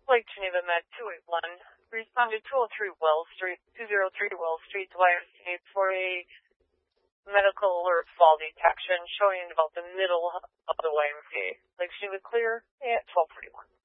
Lake Geneva Med 281 responded 203 Wells Street, 203 Wells Street to YMCA for a medical alert fall detection showing about the middle of the YMCA. Lake Geneva clear at 12:41.